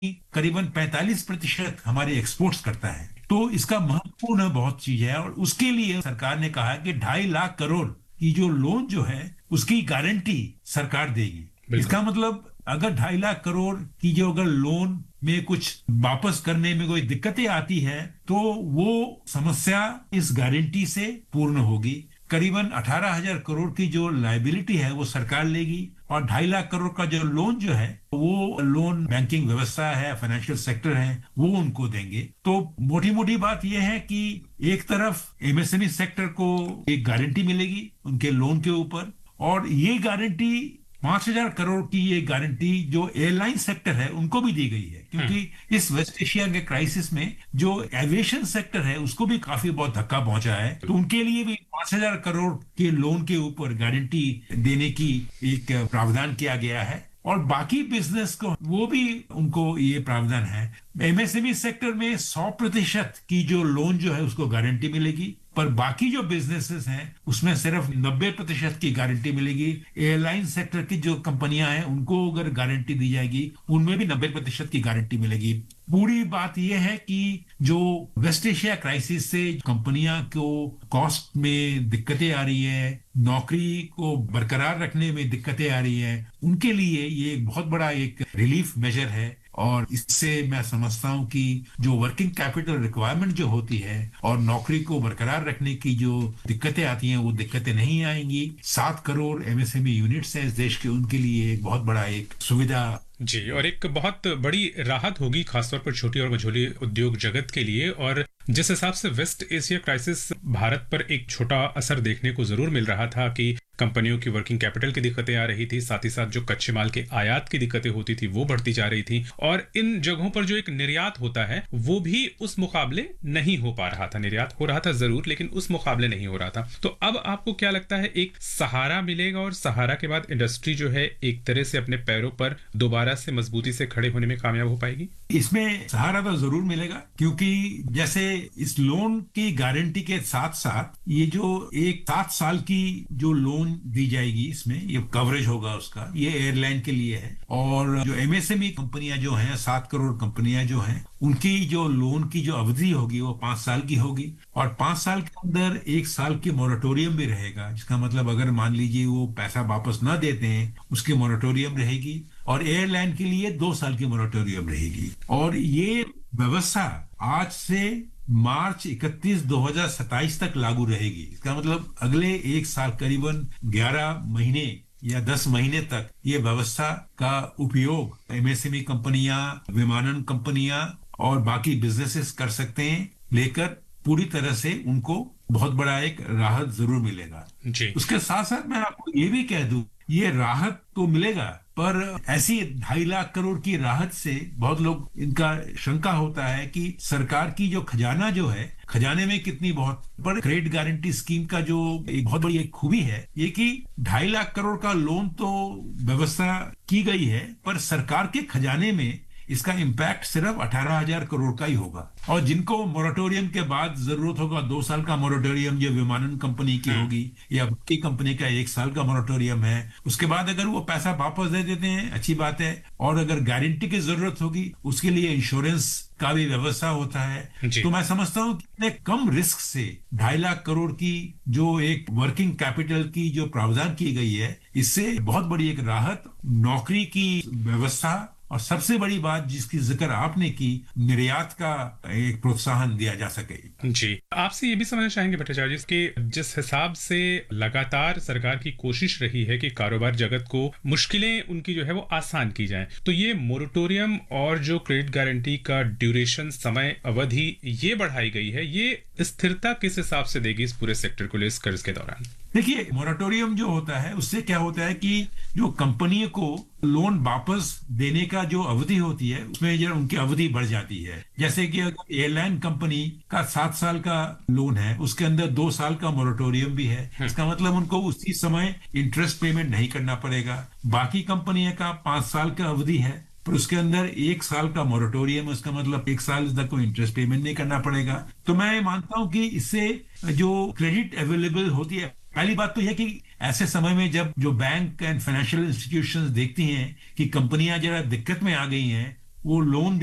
करीबन 45% हमारे एक्सपोर्ट्स करता है। तो इसका महत्वपूर्ण बहुत चीज है, और उसके लिए सरकार ने कहा कि 2.5 लाख करोड़ की जो लोन जो है उसकी गारंटी सरकार देगी। बिल्कुल। इसका मतलब अगर 2.5 लाख करोड़ की जो अगर लोन में कुछ वापस करने में कोई दिक्कतें आती है तो वो समस्या इस गारंटी से पूर्ण होगी। करीबन 18,000 करोड़ की जो लायबिलिटी है वो सरकार लेगी, और 2.5 लाख करोड़ का जो लोन जो है वो लोन बैंकिंग व्यवस्था है, फाइनेंशियल सेक्टर है, वो उनको देंगे। तो मोटी मोटी बात यह है कि एक तरफ एमएसएमई सेक्टर को एक गारंटी मिलेगी उनके लोन के ऊपर, और ये गारंटी 5,000 करोड़ की ये गारंटी जो एयरलाइन सेक्टर है उनको भी दी गई है, क्योंकि इस वेस्ट एशिया के क्राइसिस में जो एविएशन सेक्टर है उसको भी काफी बहुत धक्का पहुंचा है। तो उनके लिए भी 5,000 करोड़ के लोन के ऊपर गारंटी देने की एक प्रावधान किया गया है, और बाकी बिजनेस को वो भी उनको ये प्रावधान है। एमएसएमई सेक्टर में 100% की जो लोन जो है उसको गारंटी मिलेगी, पर बाकी जो बिजनेसेस हैं उसमें सिर्फ 90% की गारंटी मिलेगी। एयरलाइन सेक्टर की जो कंपनियां हैं उनको अगर गारंटी दी जाएगी उनमें भी 90% की गारंटी मिलेगी। पूरी बात यह है कि जो वेस्ट एशिया क्राइसिस से कंपनियां को कॉस्ट में दिक्कतें आ रही है, नौकरी को बरकरार रखने में दिक्कतें आ रही है, उनके लिए ये एक बहुत बड़ा एक रिलीफ मेजर है। और इससे मैं समझता हूं कि जो वर्किंग कैपिटल रिक्वायरमेंट जो होती है और नौकरी को बरकरार रखने की जो दिक्कतें आती हैं वो दिक्कतें नहीं आएंगी। 7 करोड़ एमएसएमई यूनिट्स हैं इस देश के, उनके लिए एक बहुत बड़ा एक सुविधा जी, और एक बहुत बड़ी राहत होगी खासतौर पर छोटी और मझोली उद्योग जगत के लिए। और जिस हिसाब से वेस्ट एशिया क्राइसिस भारत पर एक छोटा असर देखने को जरूर मिल रहा था कि कंपनियों की वर्किंग कैपिटल की दिक्कतें आ रही थी, साथ ही साथ जो कच्चे माल के आयात की दिक्कतें होती थी वो बढ़ती जा रही थी, और इन जगहों पर जो एक निर्यात होता है वो भी उस मुकाबले नहीं हो पा रहा था। निर्यात हो रहा था जरूर, लेकिन उस मुकाबले नहीं हो रहा था। तो अब आपको क्या लगता है एक सहारा मिलेगा, और सहारा के बाद इंडस्ट्री जो है एक तरह से अपने पैरों पर दोबारा से मजबूती से खड़े होने में कामयाब हो पाएगी? इसमें सहारा तो जरूर मिलेगा, क्योंकि जैसे इस लोन की गारंटी के साथ साथ ये जो एक 7 साल की जो लोन दी जाएगी, इसमें ये कवरेज होगा उसका, ये एयरलाइन के लिए है। और जो एमएसएमई कंपनियां जो हैं, 7 करोड़ कंपनियां जो हैं, उनकी जो लोन की जो अवधि होगी वो 5 साल की होगी, और 5 साल के अंदर 1 साल की मोरेटोरियम भी रहेगा। जिसका मतलब अगर मान लीजिए वो पैसा वापस ना देते हैं उसकी मोरेटोरियम रहेगी, और एयरलाइन के लिए 2 साल की मोरेटोरियम रहेगी। और ये व्यवस्था आज से मार्च 31, 2027 तक लागू रहेगी। इसका मतलब अगले 1 साल करीबन 11 महीने या 10 महीने तक ये व्यवस्था का उपयोग एमएसएमई कंपनियां, विमानन कंपनियां और बाकी बिजनेसेस कर सकते हैं, लेकर पूरी तरह से उनको बहुत बड़ा एक राहत जरूर मिलेगा जी। उसके साथ साथ मैं आपको ये भी कह दूं, ये राहत तो मिलेगा, पर ऐसी 2.5 लाख करोड़ की राहत से बहुत लोग इनका शंका होता है कि सरकार की जो खजाना जो है, खजाने में कितनी बहुत। पर क्रेडिट गारंटी स्कीम का जो एक बहुत बड़ी एक खूबी है ये कि 2.5 लाख करोड़ का लोन तो व्यवस्था की गई है, पर सरकार के खजाने में इसका इम्पैक्ट सिर्फ 18,000 करोड़ का ही होगा। और जिनको मोरेटोरियम के बाद जरूरत होगा 2 साल का मोरेटोरियम, जो विमानन कंपनी की होगी या बाकी कंपनी का 1 साल का मोरेटोरियम है, उसके बाद अगर वो पैसा वापस दे देते हैं अच्छी बात है, और अगर गारंटी की जरूरत होगी उसके लिए इंश्योरेंस का भी व्यवस्था होता है। तो मैं समझता हूँ कि इतने कम रिस्क से 2.5 लाख करोड़ की जो एक वर्किंग कैपिटल की जो प्रावधान की गई है, इससे बहुत बड़ी एक राहत, नौकरी की व्यवस्था, और सबसे बड़ी बात जिसकी जिक्र आपने की, निर्यात का एक प्रोत्साहन दिया जा सके। जी, आपसे ये भी समझना चाहेंगे भट्टाचार्य जी कि जिस हिसाब से लगातार सरकार की कोशिश रही है कि कारोबार जगत को मुश्किलें उनकी जो है वो आसान की जाए, तो ये मोरेटोरियम और जो क्रेडिट गारंटी का ड्यूरेशन, समय अवधि ये बढ़ाई गई है, ये स्थिरता किस हिसाब से देगी इस पूरे सेक्टर को इस कर्ज के दौरान? देखिए, मोरेटोरियम जो होता है उससे क्या होता है कि जो कंपनी को लोन वापस देने का जो अवधि होती है उसमें जो उनकी अवधि बढ़ जाती है। जैसे कि अगर एयरलाइन कंपनी का 7 साल का लोन है, उसके अंदर 2 साल का मोरेटोरियम भी है, इसका मतलब उनको उसी समय इंटरेस्ट पेमेंट नहीं करना पड़ेगा। बाकी कंपनियों का 5 साल का अवधि है, पर उसके अंदर 1 साल का मोरेटोरियम, उसका मतलब 1 साल तक कोई इंटरेस्ट पेमेंट नहीं करना पड़ेगा। तो मैं मानता हूं कि इससे जो क्रेडिट अवेलेबल होती है, पहली बात तो यह कि ऐसे समय में जब जो बैंक एंड फाइनेंशियल इंस्टीट्यूशंस देखती हैं कि कंपनियां जरा दिक्कत में आ गई हैं, वो लोन